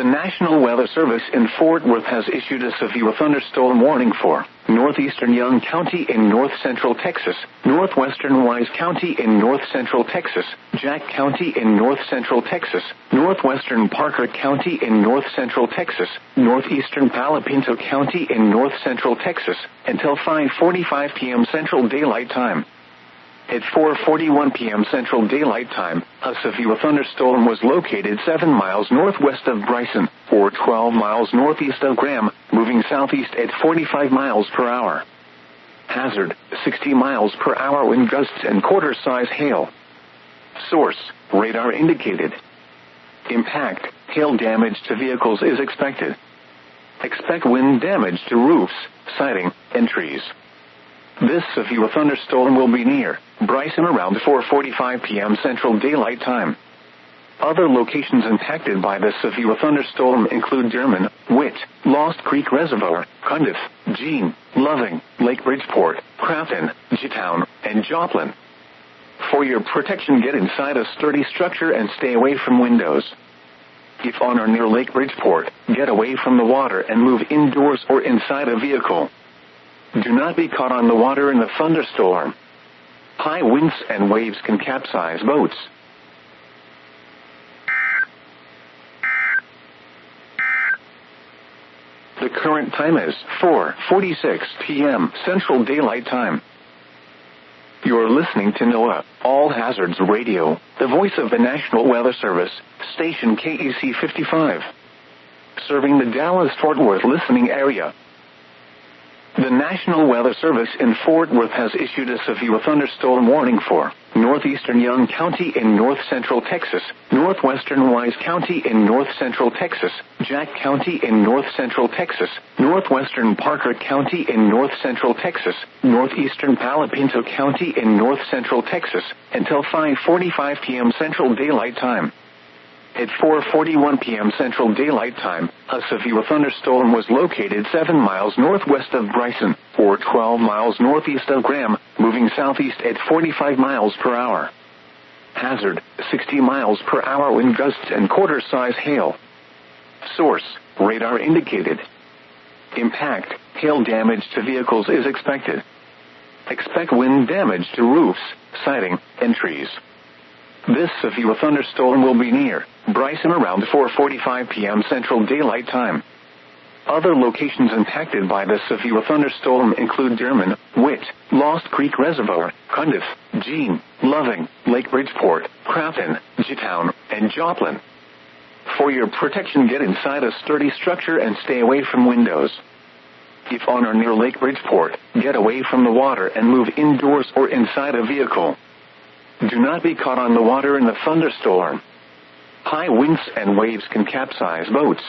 The National Weather Service in Fort Worth has issued a severe thunderstorm warning for northeastern Young County in north-central Texas, northwestern Wise County in north-central Texas, Jack County in north-central Texas, northwestern Parker County in north-central Texas, northeastern Palo Pinto County in north-central Texas, until 5:45 p.m. Central Daylight Time. At 4:41 p.m. Central Daylight Time, a severe thunderstorm was located 7 miles northwest of Bryson, or 12 miles northeast of Graham, moving southeast at 45 miles per hour. Hazard, 60 miles per hour wind gusts and quarter-size hail. Source, radar indicated. Impact, hail damage to vehicles is expected. Expect wind damage to roofs, siding, and trees. This severe thunderstorm will be near Bryson around 4:45 p.m. Central Daylight Time. Other locations impacted by this severe thunderstorm include Dearman, Witt, Lost Creek Reservoir, Cundiff, Jean, Loving, Lake Bridgeport, Crafton, G-Town, and Joplin. For your protection, get inside a sturdy structure and stay away from windows. If on or near Lake Bridgeport, get away from the water and move indoors or inside a vehicle. Do not be caught on the water in the thunderstorm. High winds and waves can capsize boats. The current time is 4:46 p.m. Central Daylight Time. You're listening to NOAA, All Hazards Radio, the voice of the National Weather Service, station KEC 55. Serving the Dallas-Fort Worth listening area. The National Weather Service in Fort Worth has issued a severe thunderstorm warning for northeastern Young County in north-central Texas, northwestern Wise County in north-central Texas, Jack County in north-central Texas, northwestern Parker County in north-central Texas, northeastern Palo Pinto County in north-central Texas, until 5:45 p.m. Central Daylight Time. At 4:41 p.m. Central Daylight Time, a severe thunderstorm was located 7 miles northwest of Bryson, or 12 miles northeast of Graham, moving southeast at 45 miles per hour. Hazard, 60 miles per hour wind gusts and quarter-size hail. Source, radar indicated. Impact, hail damage to vehicles is expected. Expect wind damage to roofs, siding, and trees. This severe thunderstorm will be near Bryson around 4:45 p.m. Central Daylight Time. Other locations impacted by this severe thunderstorm include Dearman, Witt, Lost Creek Reservoir, Cundiff, Jean, Loving, Lake Bridgeport, Crafton, G-Town, and Joplin. For your protection, get inside a sturdy structure and stay away from windows. If on or near Lake Bridgeport, get away from the water and move indoors or inside a vehicle. Do not be caught on the water in the thunderstorm. High winds and waves can capsize boats.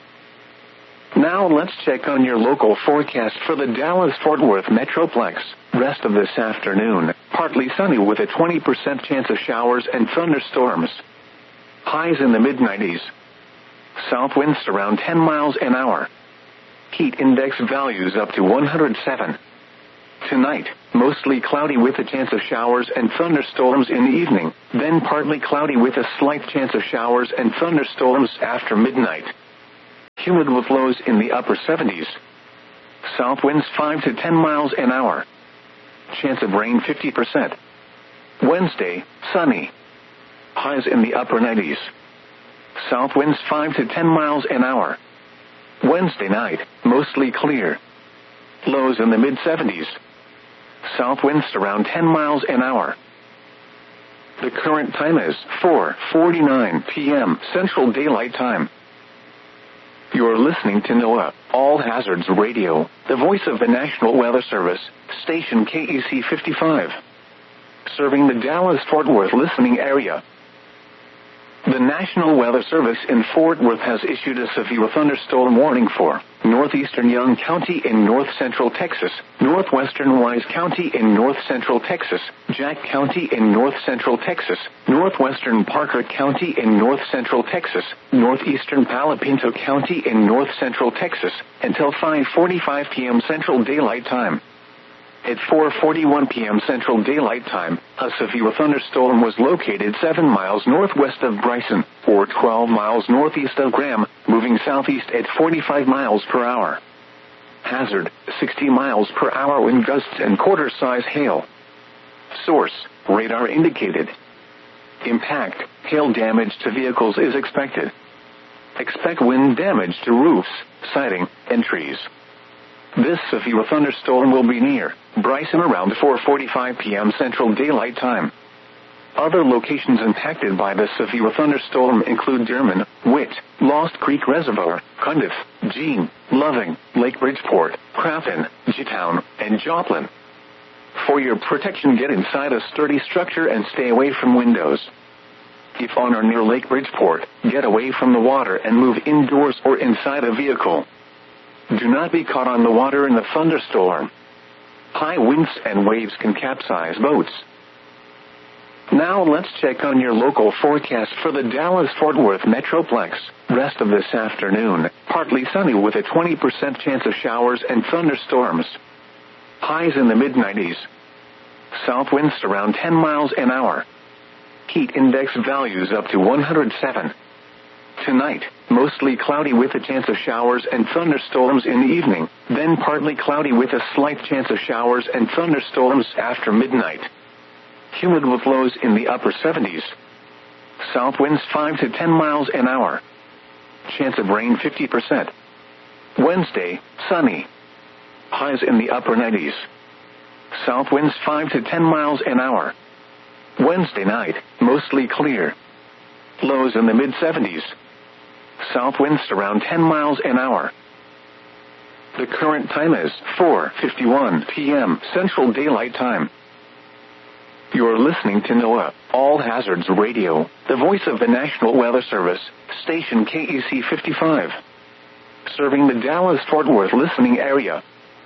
Now let's check on your local forecast for the Dallas-Fort Worth Metroplex. Rest of this afternoon, partly sunny with a 20% chance of showers and thunderstorms. Highs in the mid-90s. South winds around 10 miles an hour. Heat index values up to 107. Tonight, mostly cloudy with a chance of showers and thunderstorms in the evening, then partly cloudy with a slight chance of showers and thunderstorms after midnight. Humid with lows in the upper 70s. South winds 5 to 10 miles an hour. Chance of rain 50%. Wednesday, sunny. Highs in the upper 90s. South winds 5 to 10 miles an hour. Wednesday night, mostly clear. Lows in the mid-70s. South winds around 10 miles an hour. The current time is 4:49 p.m. Central Daylight Time. You're listening to NOAA, All Hazards Radio, the voice of the National Weather Service, station KEC 55. Serving the Dallas-Fort Worth listening area. The National Weather Service in Fort Worth has issued a severe thunderstorm warning for northeastern Young County in north-central Texas, northwestern Wise County in north-central Texas, Jack County in north-central Texas, northwestern Parker County in north-central Texas, northeastern Palo Pinto County in north-central Texas, until 5:45 p.m. Central Daylight Time. At 4:41 p.m. Central Daylight Time, a severe thunderstorm was located 7 miles northwest of Bryson, or 12 miles northeast of Graham, moving southeast at 45 miles per hour. Hazard, 60 miles per hour wind gusts and quarter-size hail. Source, radar indicated. Impact, hail damage to vehicles is expected. Expect wind damage to roofs, siding, and trees. This severe thunderstorm will be near Bryson around 4:45 p.m. Central Daylight Time. Other locations impacted by the severe thunderstorm include Dearman, Witt, Lost Creek Reservoir, Cundiff, Jean, Loving, Lake Bridgeport, Crafton, G-Town, and Joplin. For your protection, get inside a sturdy structure and stay away from windows. If on or near Lake Bridgeport, get away from the water and move indoors or inside a vehicle. Do not be caught on the water in the thunderstorm. High winds and waves can capsize boats. Now let's check on your local forecast for the Dallas-Fort Worth Metroplex. Rest of this afternoon, partly sunny with a 20% chance of showers and thunderstorms. Highs in the mid-90s. South winds around 10 miles an hour. Heat index values up to 107. Tonight, mostly cloudy with a chance of showers and thunderstorms in the evening, then partly cloudy with a slight chance of showers and thunderstorms after midnight. Humid with lows in the upper 70s. South winds 5 to 10 miles an hour. Chance of rain 50%. Wednesday, sunny. Highs in the upper 90s. South winds 5 to 10 miles an hour. Wednesday night, mostly clear. Lows in the mid-70s. South winds around 10 miles an hour. The current time is 4:51 p.m. Central Daylight Time. You're listening to NOAA, All Hazards Radio, the voice of the National Weather Service, station KEC 55. Serving the Dallas-Fort Worth listening area.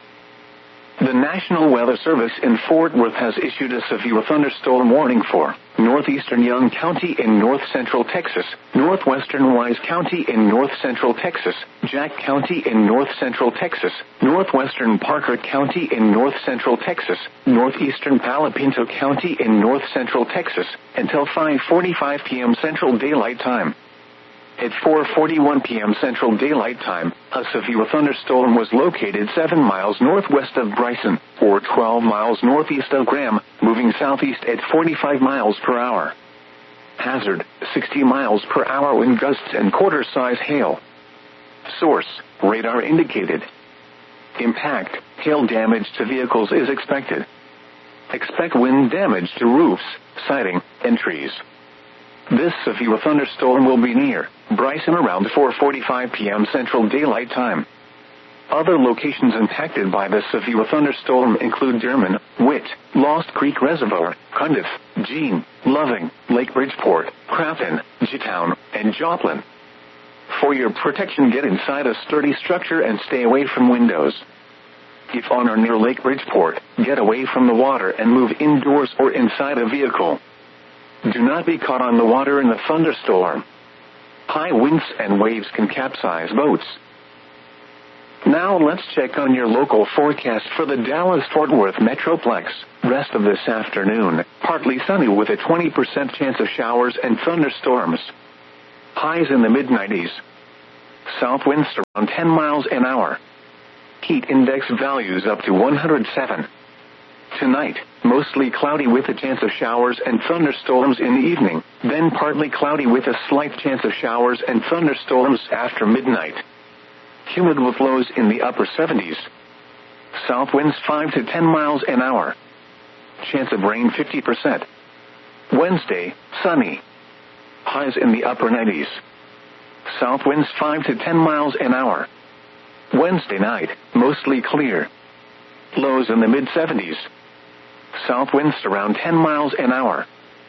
The National Weather Service in Fort Worth has issued a severe thunderstorm warning for northeastern Young County in north-central Texas, northwestern Wise County in north-central Texas, Jack County in north-central Texas, northwestern Parker County in north-central Texas, northeastern Palo Pinto County in north-central Texas, until 5:45 p.m. Central Daylight Time. At 4:41 p.m. Central Daylight Time, a severe thunderstorm was located 7 miles northwest of Bryson, or 12 miles northeast of Graham, moving southeast at 45 miles per hour. Hazard, 60 miles per hour wind gusts and quarter-size hail. Source, radar indicated. Impact, hail damage to vehicles is expected. Expect wind damage to roofs, siding, and trees. This severe thunderstorm will be near Bryson around 4:45 p.m. Central Daylight Time. Other locations impacted by the severe thunderstorm include Dearman, Witt, Lost Creek Reservoir, Cundiff, Jean, Loving, Lake Bridgeport, Crafton, G-Town, and Joplin. For your protection, get inside a sturdy structure and stay away from windows. If on or near Lake Bridgeport, get away from the water and move indoors or inside a vehicle. Do not be caught on the water in the thunderstorm. High winds and waves can capsize boats. Now let's check on your local forecast for the Dallas-Fort Worth Metroplex. Rest of this afternoon, partly sunny with a 20% chance of showers and thunderstorms. Highs in the mid-90s. South winds around 10 miles an hour. Heat index values up to 107. Tonight, mostly cloudy with a chance of showers and thunderstorms in the evening, then partly cloudy with a slight chance of showers and thunderstorms after midnight. Humid with lows in the upper 70s. South winds 5 to 10 miles an hour. Chance of rain 50%. Wednesday, sunny. Highs in the upper 90s. South winds 5 to 10 miles an hour. Wednesday night, mostly clear. Lows in the mid-70s. South winds around 10 miles an hour.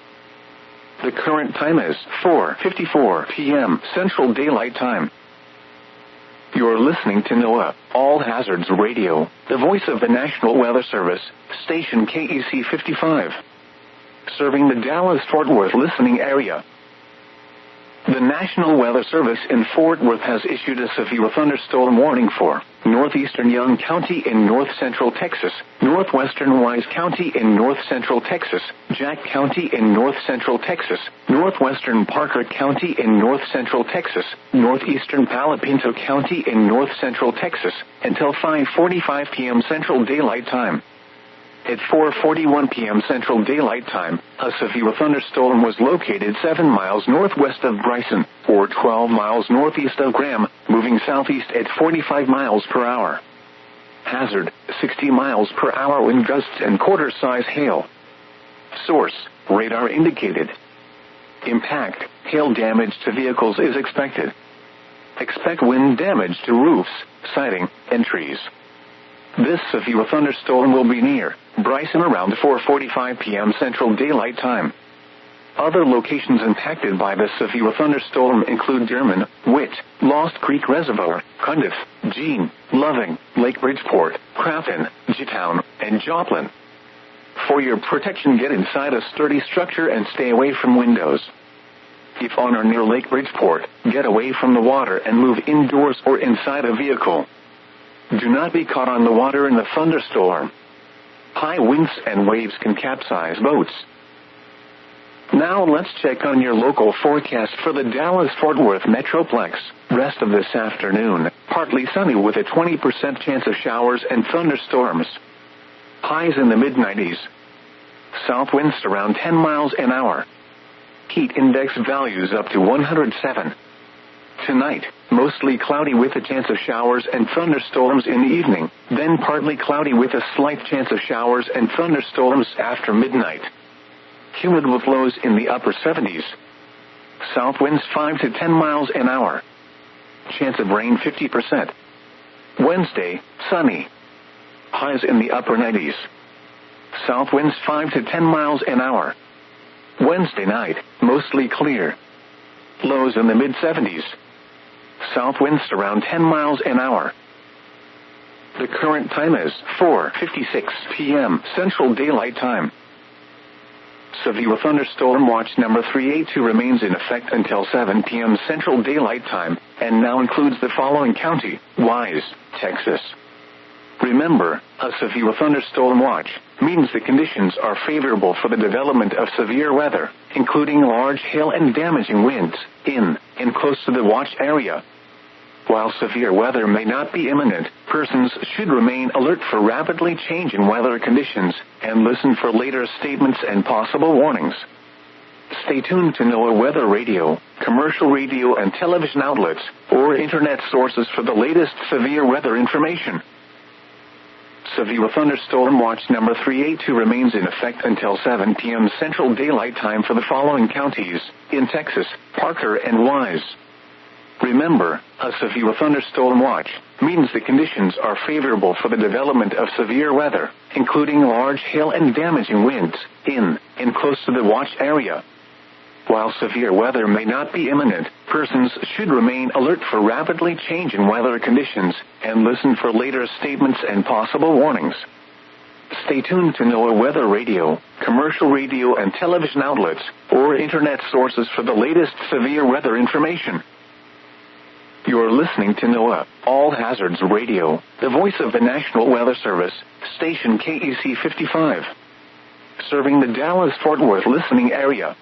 The current time is 4:54 p.m. Central Daylight Time. You're listening to NOAA, All Hazards Radio, the voice of the National Weather Service, station KEC 55. Serving the Dallas-Fort Worth listening area. The National Weather Service in Fort Worth has issued a severe thunderstorm warning for northeastern Young County in north-central Texas, northwestern Wise County in north-central Texas, Jack County in north-central Texas, northwestern Parker County in north-central Texas, northeastern Palo Pinto County in north-central Texas, until 5:45 p.m. Central Daylight Time. At 4:41 p.m. Central Daylight Time, a severe thunderstorm was located 7 miles northwest of Bryson, or 12 miles northeast of Graham, moving southeast at 45 miles per hour. Hazard, 60 miles per hour wind gusts and quarter-size hail. Source, radar indicated. Impact, hail damage to vehicles is expected. Expect wind damage to roofs, siding, and trees. This severe thunderstorm will be near Bryson around 4:45 p.m. Central Daylight Time. Other locations impacted by this severe thunderstorm include Dearman, Witt, Lost Creek Reservoir, Cundiff, Jean, Loving, Lake Bridgeport, Crafton, G-Town, and Joplin. For your protection, get inside a sturdy structure and stay away from windows. If on or near Lake Bridgeport, get away from the water and move indoors or inside a vehicle. Do not be caught on the water in the thunderstorm. High winds and waves can capsize boats. Now let's check on your local forecast for the Dallas-Fort Worth Metroplex. Rest of this afternoon, partly sunny with a 20% chance of showers and thunderstorms. Highs in the mid-90s. South winds around 10 miles an hour. Heat index values up to 107. Tonight, mostly cloudy with a chance of showers and thunderstorms in the evening, then partly cloudy with a slight chance of showers and thunderstorms after midnight. Humid with lows in the upper 70s. South winds 5 to 10 miles an hour. Chance of rain 50%. Wednesday, sunny. Highs in the upper 90s. South winds 5 to 10 miles an hour. Wednesday night, mostly clear. Lows in the mid-70s. South winds around 10 miles an hour. The current time is 4:56 p.m. Central Daylight Time. Severe thunderstorm watch number 382 remains in effect until 7 p.m. Central Daylight Time, and now includes the following county: Wise, Texas. Remember, a severe thunderstorm watch means the conditions are favorable for the development of severe weather, including large hail and damaging winds, in and close to the watch area. While severe weather may not be imminent, persons should remain alert for rapidly changing weather conditions and listen for later statements and possible warnings. Stay tuned to NOAA Weather Radio, commercial radio and television outlets, or internet sources for the latest severe weather information. Severe thunderstorm watch number 382 remains in effect until 7 p.m. Central Daylight Time for the following counties in Texas: Parker and Wise. Remember, a severe thunderstorm watch means the conditions are favorable for the development of severe weather, including large hail and damaging winds, in and close to the watch area. While severe weather may not be imminent, persons should remain alert for rapidly changing weather conditions and listen for later statements and possible warnings. Stay tuned to NOAA Weather Radio, commercial radio and television outlets, or internet sources for the latest severe weather information. You're listening to NOAA All Hazards Radio, the voice of the National Weather Service, station KEC 55, serving the Dallas-Fort Worth listening area.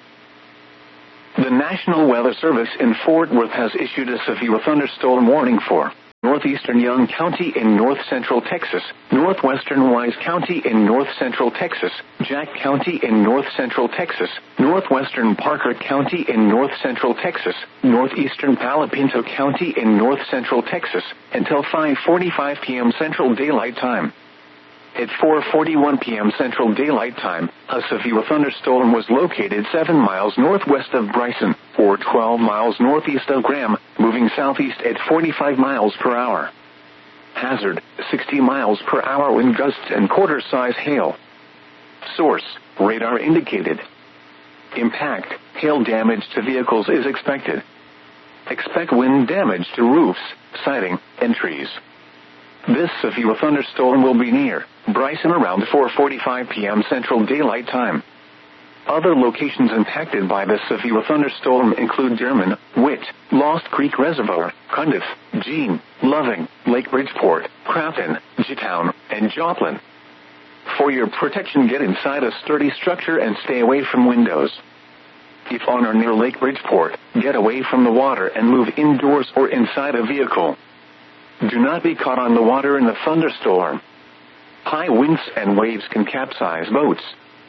The National Weather Service in Fort Worth has issued a severe thunderstorm warning for northeastern Young County in north-central Texas, northwestern Wise County in north-central Texas, Jack County in north-central Texas, northwestern Parker County in north-central Texas, northeastern Palo Pinto County in north-central Texas, until 5:45 p.m. Central Daylight Time. At 4:41 p.m. Central Daylight Time, a severe thunderstorm was located 7 miles northwest of Bryson, or 12 miles northeast of Graham, moving southeast at 45 miles per hour. Hazard, 60 miles per hour wind gusts and quarter-size hail. Source, radar indicated. Impact, hail damage to vehicles is expected. Expect wind damage to roofs, siding, and trees. This severe thunderstorm will be near Bryson around 4:45 p.m. Central Daylight Time. Other locations impacted by this severe thunderstorm include Dearman, Witt, Lost Creek Reservoir, Cundiff, Jean, Loving, Lake Bridgeport, Crafton, Jetown, and Joplin. For your protection, get inside a sturdy structure and stay away from windows. If on or near Lake Bridgeport, get away from the water and move indoors or inside a vehicle. Do not be caught on the water in the thunderstorm. High winds and waves can capsize boats.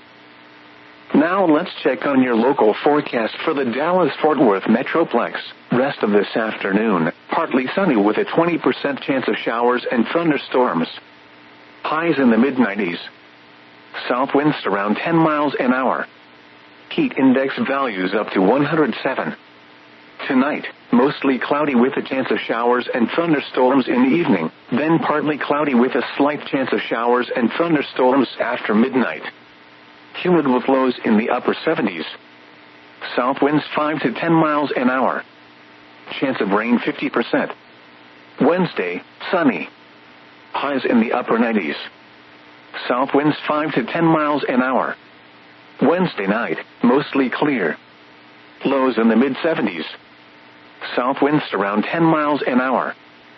Now let's check on your local forecast for the Dallas-Fort Worth Metroplex. Rest of this afternoon, partly sunny with a 20% chance of showers and thunderstorms. Highs in the mid-90s. South winds around 10 miles an hour. Heat index values up to 107. Tonight, mostly cloudy with a chance of showers and thunderstorms in the evening, then partly cloudy with a slight chance of showers and thunderstorms after midnight. Humid with lows in the upper 70s. South winds 5 to 10 miles an hour. Chance of rain 50%. Wednesday, sunny. Highs in the upper 90s. South winds 5 to 10 miles an hour. Wednesday night, mostly clear. Lows in the mid-70s. South winds around 10 miles an hour.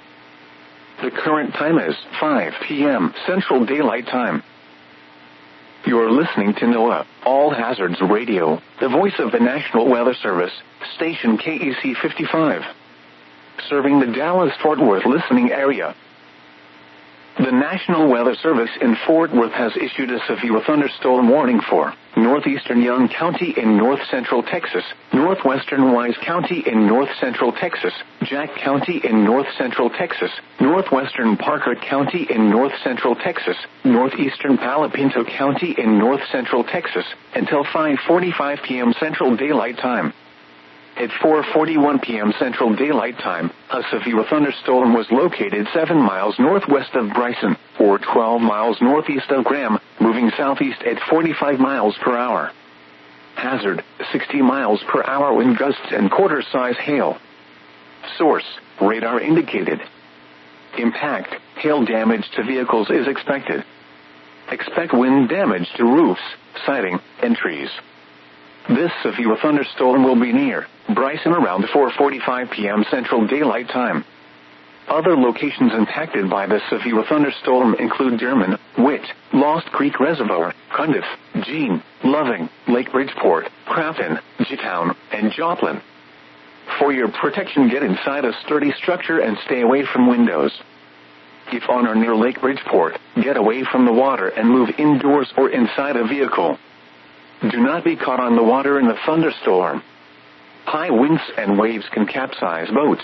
The current time is 5 p.m. Central Daylight Time. You're listening to NOAA, All Hazards Radio, the voice of the National Weather Service, station KEC 55. Serving the Dallas-Fort Worth listening area. The National Weather Service in Fort Worth has issued a severe thunderstorm warning for northeastern Young County in north-central Texas, northwestern Wise County in north-central Texas, Jack County in north-central Texas, northwestern Parker County in north-central Texas, northeastern Palo Pinto County in north-central Texas, until 5:45 p.m. Central Daylight Time. At 4:41 p.m. Central Daylight Time, a severe thunderstorm was located 7 miles northwest of Bryson, or 12 miles northeast of Graham, moving southeast at 45 miles per hour. Hazard, 60 miles per hour wind gusts and quarter-size hail. Source, radar indicated. Impact, hail damage to vehicles is expected. Expect wind damage to roofs, siding, and trees. This severe thunderstorm will be near Bryson around 4:45 p.m. Central Daylight Time. Other locations impacted by this severe thunderstorm include Dearman, Witt, Lost Creek Reservoir, Cundiff, Jean, Loving, Lake Bridgeport, Crafton, Jetown, and Joplin. For your protection, get inside a sturdy structure and stay away from windows. If on or near Lake Bridgeport, get away from the water and move indoors or inside a vehicle. Do not be caught on the water in the thunderstorm. High winds and waves can capsize boats.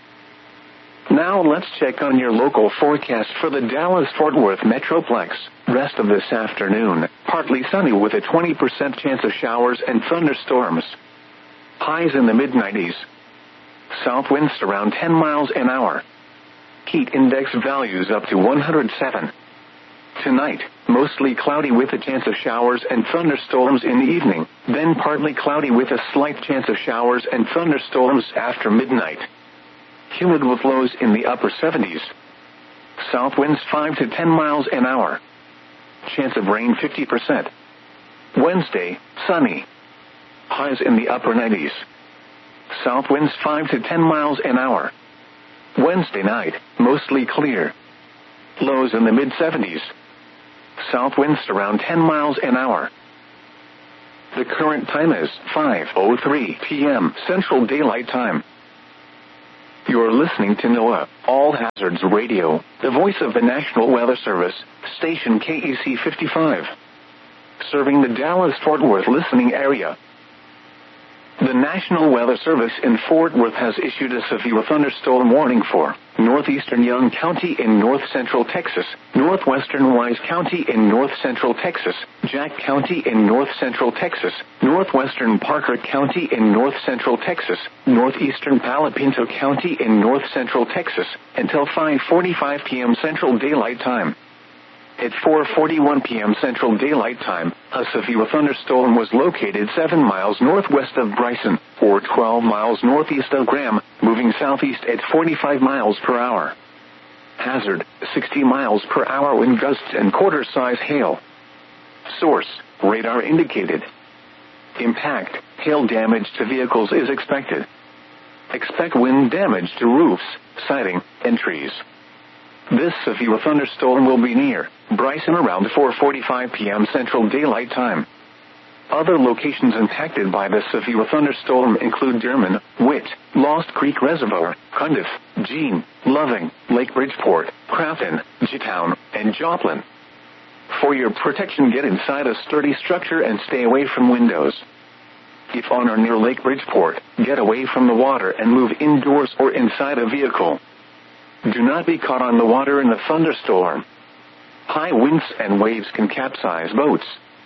Now let's check on your local forecast for the Dallas-Fort Worth Metroplex. Rest of this afternoon, partly sunny with a 20% chance of showers and thunderstorms. Highs in the mid-90s. South winds around 10 miles an hour. Heat index values up to 107. Tonight, mostly cloudy with a chance of showers and thunderstorms in the evening, then partly cloudy with a slight chance of showers and thunderstorms after midnight. Humid with lows in the upper 70s. South winds 5 to 10 miles an hour. Chance of rain 50%. Wednesday, sunny. Highs in the upper 90s. South winds 5 to 10 miles an hour. Wednesday night, mostly clear. Lows in the mid-70s. South winds around 10 miles an hour. The current time is 5:03 p.m. Central Daylight Time. You're listening to NOAA, All Hazards Radio, the voice of the National Weather Service, station KEC 55. Serving the Dallas-Fort Worth listening area. The National Weather Service in Fort Worth has issued a severe thunderstorm warning for northeastern Young County in north-central Texas, northwestern Wise County in north-central Texas, Jack County in north-central Texas, northwestern Parker County in north-central Texas, northeastern Palo Pinto County in north-central Texas, until 5:45 p.m. Central Daylight Time. At 4:41 p.m. Central Daylight Time, a severe thunderstorm was located 7 miles northwest of Bryson, or 12 miles northeast of Graham, moving southeast at 45 miles per hour. Hazard, 60 miles per hour wind gusts and quarter-size hail. Source, radar indicated. Impact, hail damage to vehicles is expected. Expect wind damage to roofs, siding, and trees. This severe thunderstorm will be near Bryson around 4:45 p.m. Central Daylight Time. Other locations impacted by the severe thunderstorm include Durman, Witt, Lost Creek Reservoir, Cundiff, Jean, Loving, Lake Bridgeport, Crafton, G-Town, and Joplin. For your protection, get inside a sturdy structure and stay away from windows. If on or near Lake Bridgeport, get away from the water and move indoors or inside a vehicle. Do not be caught on the water in a thunderstorm. High winds and waves can capsize boats.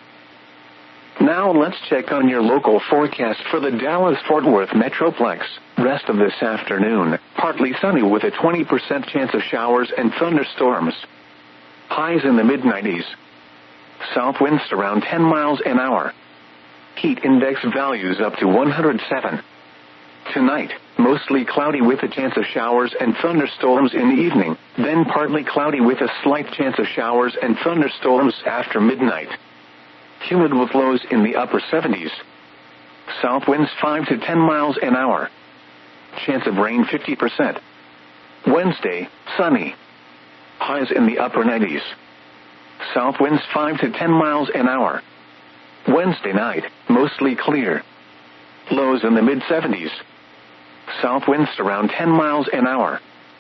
Now let's check on your local forecast for the Dallas-Fort Worth Metroplex. Rest of this afternoon, partly sunny with a 20% chance of showers and thunderstorms. Highs in the mid-90s. South winds around 10 miles an hour. Heat index values up to 107. Tonight, mostly cloudy with a chance of showers and thunderstorms in the evening, then partly cloudy with a slight chance of showers and thunderstorms after midnight. Humid with lows in the upper 70s. South winds 5 to 10 miles an hour. Chance of rain 50%. Wednesday, sunny. Highs in the upper 90s. South winds 5 to 10 miles an hour. Wednesday night, mostly clear. Lows in the mid-70s. South winds around 10 miles an hour.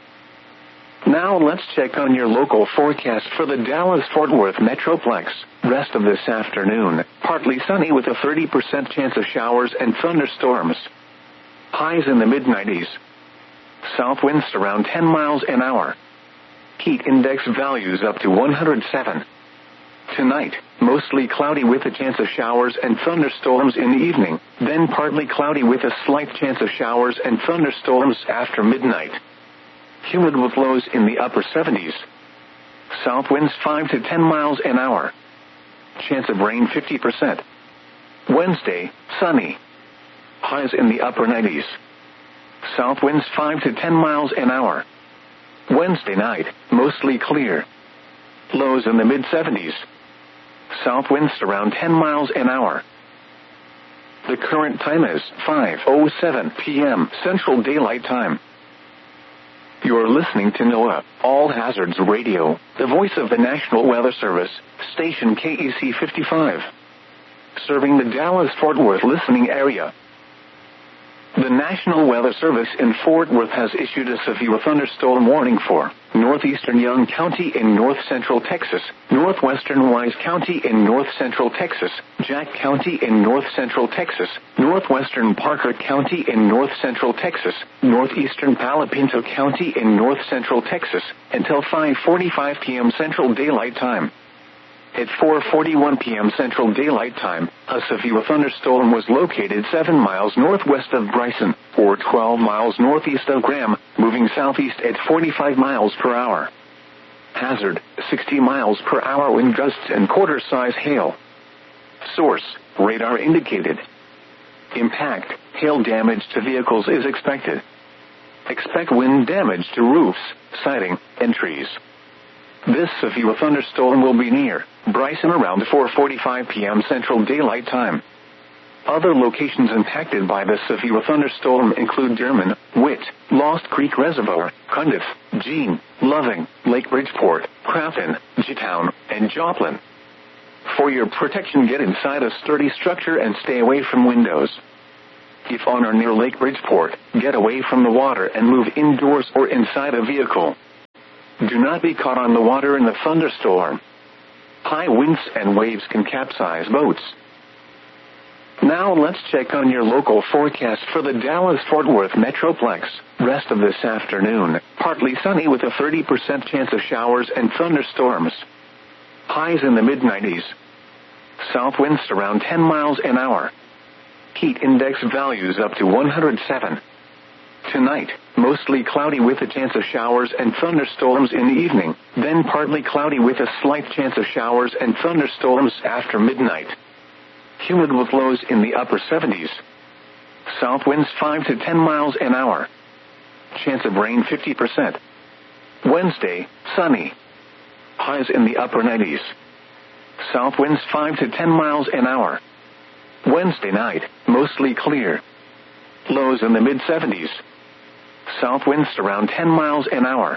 Now let's check on your local forecast for the Dallas-Fort Worth Metroplex. Rest of this afternoon, partly sunny with a 30% chance of showers and thunderstorms. Highs in the mid-90s. South winds around 10 miles an hour. Heat index values up to 107. Tonight, mostly cloudy with a chance of showers and thunderstorms in the evening, then partly cloudy with a slight chance of showers and thunderstorms after midnight. Humid with lows in the upper 70s. South winds 5 to 10 miles an hour. Chance of rain 50%. Wednesday, sunny. Highs in the upper 90s. South winds 5 to 10 miles an hour. Wednesday night, mostly clear. Lows in the mid-70s. South winds around 10 miles an hour. The current time is 5:07 p.m. Central Daylight Time. You're listening to NOAA, All Hazards Radio, the voice of the National Weather Service, station KEC 55. Serving the Dallas-Fort Worth listening area. The National Weather Service in Fort Worth has issued a severe thunderstorm warning for northeastern Young County in north-central Texas, northwestern Wise County in north-central Texas, Jack County in north-central Texas, northwestern Parker County in north-central Texas, northeastern Palo Pinto County in north-central Texas, until 5:45 p.m. Central Daylight Time. At 4:41 p.m. Central Daylight Time, a severe thunderstorm was located 7 miles northwest of Bryson, or 12 miles northeast of Graham, moving southeast at 45 miles per hour. Hazard, 60 miles per hour wind gusts and quarter-size hail. Source, radar indicated. Impact, hail damage to vehicles is expected. Expect wind damage to roofs, siding, and trees. This severe thunderstorm will be near Bryson around 4:45 p.m. Central Daylight Time. Other locations impacted by the severe thunderstorm include Durman, Witt, Lost Creek Reservoir, Cundiff, Jean, Loving, Lake Bridgeport, Crafton, G-Town, and Joplin. For your protection, get inside a sturdy structure and stay away from windows. If on or near Lake Bridgeport, get away from the water and move indoors or inside a vehicle. Do not be caught on the water in a thunderstorm. High winds and waves can capsize boats. Now let's check on your local forecast for the Dallas-Fort Worth Metroplex. Rest of this afternoon, partly sunny with a 30% chance of showers and thunderstorms. Highs in the mid-90s. South winds around 10 miles an hour. Heat index values up to 107. Tonight, mostly cloudy with a chance of showers and thunderstorms in the evening, then partly cloudy with a slight chance of showers and thunderstorms after midnight. Humid with lows in the upper 70s. South winds 5 to 10 miles an hour. Chance of rain 50%. Wednesday, sunny. Highs in the upper 90s. South winds 5 to 10 miles an hour. Wednesday night, mostly clear. Lows in the mid-70s. South winds around 10 miles an hour.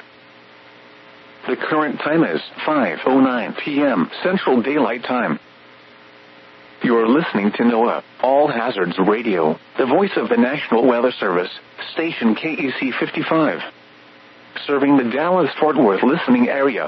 The current time is 5:09 p.m. Central Daylight Time. You're listening to NOAA, All Hazards Radio, the voice of the National Weather Service, station KEC 55. Serving the Dallas-Fort Worth listening area.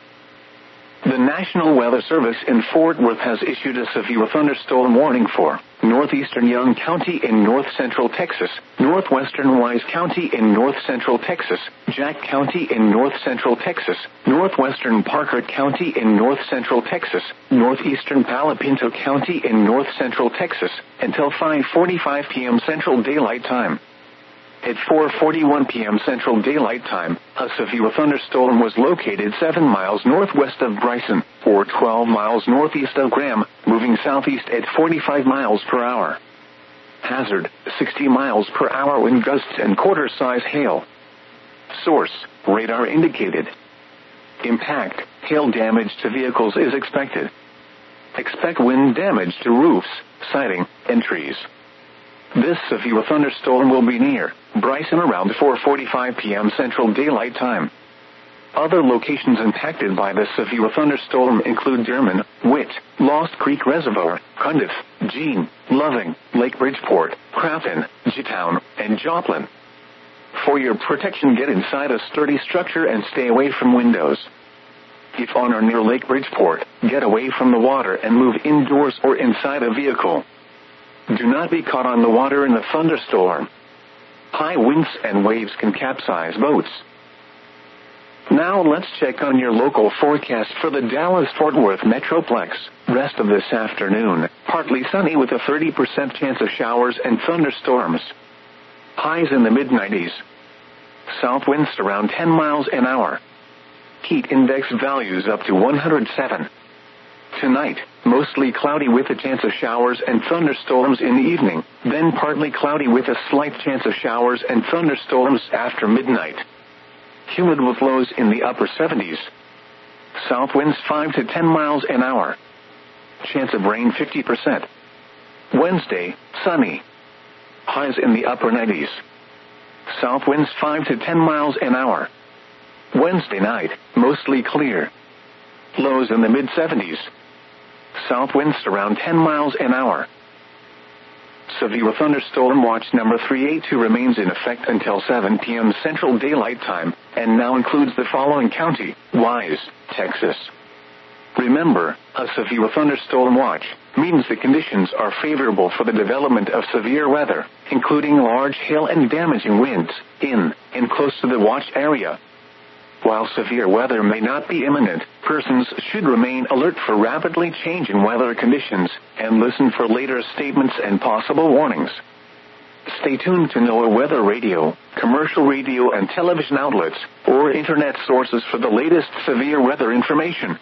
The National Weather Service in Fort Worth has issued a severe thunderstorm warning for northeastern Young County in north-central Texas, northwestern Wise County in north-central Texas, Jack County in north-central Texas, northwestern Parker County in north-central Texas, northeastern Palo Pinto County in north-central Texas, until 5:45 p.m. Central Daylight Time. At 4:41 p.m. Central Daylight Time, a severe thunderstorm was located 7 miles northwest of Bryson, or 12 miles northeast of Graham, moving southeast at 45 miles per hour. Hazard, 60 miles per hour wind gusts and quarter-size hail. Source, radar indicated. Impact, hail damage to vehicles is expected. Expect wind damage to roofs, siding, and trees. This severe thunderstorm will be near Bryson around 4:45 p.m. Central Daylight Time. Other locations impacted by the severe thunderstorm include Derman, Witt, Lost Creek Reservoir, Cundiff, Jean, Loving, Lake Bridgeport, Crafton, G-Town, and Joplin. For your protection, get inside a sturdy structure and stay away from windows. If on or near Lake Bridgeport, get away from the water and move indoors or inside a vehicle. Do not be caught on the water in a thunderstorm. High winds and waves can capsize boats. Now let's check on your local forecast for the Dallas-Fort Worth Metroplex. Rest of this afternoon, partly sunny with a 30% chance of showers and thunderstorms. Highs in the mid-90s. South winds around 10 miles an hour. Heat index values up to 107. Tonight, mostly cloudy with a chance of showers and thunderstorms in the evening, then partly cloudy with a slight chance of showers and thunderstorms after midnight. Humid with lows in the upper 70s. South winds 5 to 10 miles an hour. Chance of rain 50%. Wednesday, sunny. Highs in the upper 90s. South winds 5 to 10 miles an hour. Wednesday night, mostly clear. Lows in the mid-70s. South winds around 10 miles an hour. Severe thunderstorm watch number 382 remains in effect until 7 p.m. Central Daylight Time, and now includes the following county: Wise, Texas. Remember, a severe thunderstorm watch means the conditions are favorable for the development of severe weather, including large hail and damaging winds, in and close to the watch area. While severe weather may not be imminent, persons should remain alert for rapidly changing weather conditions and listen for later statements and possible warnings. Stay tuned to NOAA Weather Radio, commercial radio and television outlets, or internet sources for the latest severe weather information.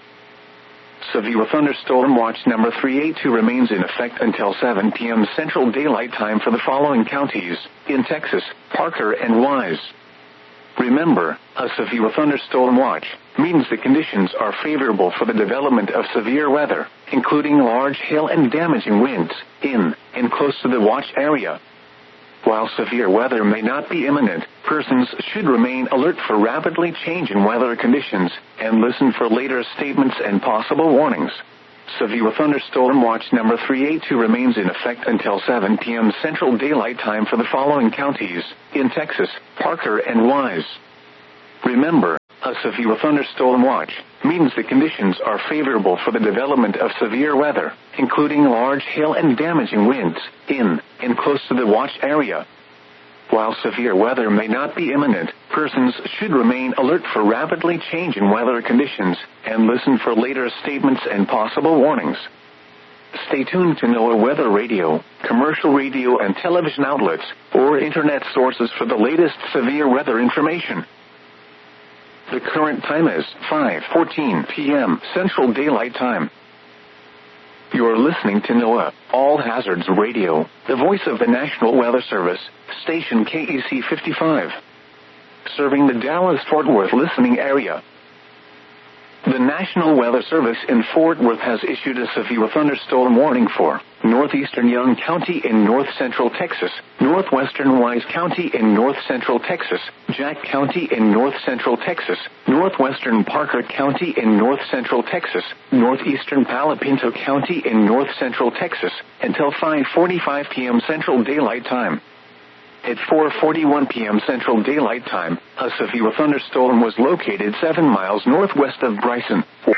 Severe thunderstorm watch number 382 remains in effect until 7 p.m. Central Daylight Time for the following counties: in Texas, Parker and Wise. Remember, a severe thunderstorm watch means the conditions are favorable for the development of severe weather, including large hail and damaging winds, in and close to the watch area. While severe weather may not be imminent, persons should remain alert for rapidly changing weather conditions and listen for later statements and possible warnings. Severe thunderstorm watch number 382 remains in effect until 7 p.m. Central Daylight Time for the following counties: in Texas, Parker and Wise. Remember, a severe thunderstorm watch means the conditions are favorable for the development of severe weather, including large hail and damaging winds, in and close to the watch area. While severe weather may not be imminent, persons should remain alert for rapidly changing weather conditions and listen for later statements and possible warnings. Stay tuned to NOAA Weather Radio, commercial radio and television outlets, or internet sources for the latest severe weather information. The current time is 5:14 p.m. Central Daylight Time. You're listening to NOAA, All Hazards Radio, the voice of the National Weather Service, station KEC 55. Serving the Dallas-Fort Worth listening area. The National Weather Service in Fort Worth has issued a severe thunderstorm warning for northeastern Young County in north-central Texas, northwestern Wise County in north-central Texas, Jack County in north-central Texas, northwestern Parker County in north-central Texas, northeastern Palo Pinto County in north-central Texas, until 5:45 p.m. Central Daylight Time. At 4:41 p.m. Central Daylight Time, a severe thunderstorm was located 7 miles northwest of Bryson,